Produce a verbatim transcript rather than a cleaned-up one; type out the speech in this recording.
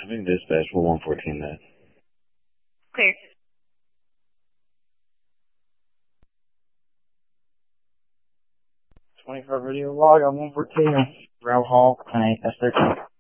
Having dispatch for one fourteen that. Clear. twenty-four video log on one fourteen, Route Hall, S thirteen.